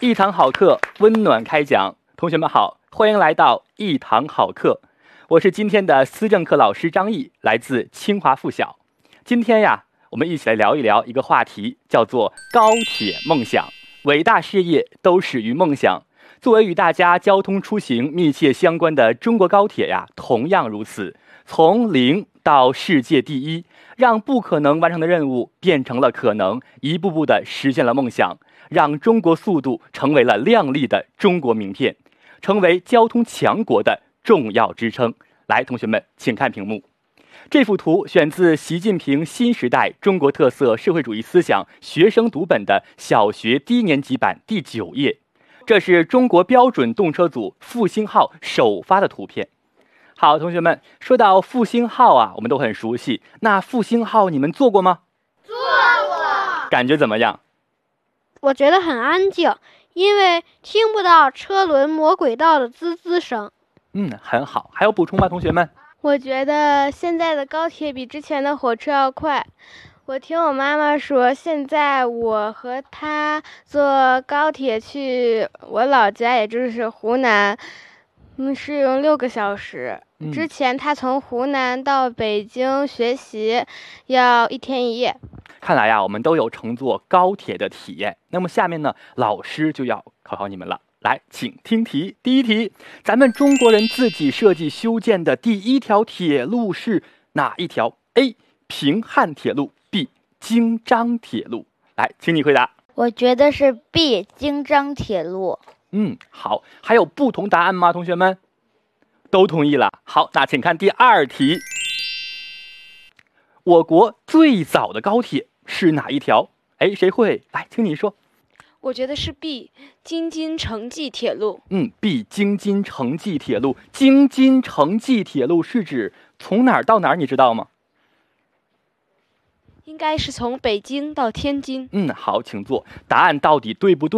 一堂好课，温暖开讲。同学们好，欢迎来到一堂好课。我是今天的思政课老师张毅，来自清华附小。今天呀，我们一起来聊一聊一个话题，叫做高铁梦想。伟大事业都始于梦想。作为与大家交通出行密切相关的中国高铁呀，同样如此。从零到世界第一，让不可能完成的任务变成了可能，一步步的实现了梦想，让中国速度成为了亮丽的中国名片，成为交通强国的重要支撑。来，同学们，请看屏幕。这幅图选自习近平新时代中国特色社会主义思想学生读本的小学低年级版第9页。这是中国标准动车组复兴号首发的图片。好，同学们，说到复兴号啊，我们都很熟悉。那复兴号你们坐过吗？ 坐过。 感觉怎么样？ 我觉得很安静，因为听不到车轮磨轨道的滋滋声。 很好。还有补充吗，同学们？ 我觉得现在的高铁比之前的火车要快。我听我妈妈说，现在我和她坐高铁去我老家，也就是湖南，是用6个小时。之前她从湖南到北京学习，要1天1夜。 看来呀，我们都有乘坐高铁的体验。那么下面呢，老师就要考考你们了。来，请听题。第一题，咱们中国人自己设计修建的第1条铁路是哪一条 ？A. 平汉铁路 B. 京张铁路。来，请你回答。 我觉得是 B. 京张铁路。 好。还有不同答案吗？同学们都同意了。好，那请看第2题。我国最早的高铁是哪一条？谁会？来，请你说。 我觉得是 B. 京津城际铁路。 B. 京津城际铁路。京津城际铁路是指从哪儿到哪儿？你知道吗？ 应该是从北京到天津。 好，请坐。答案到底对不对？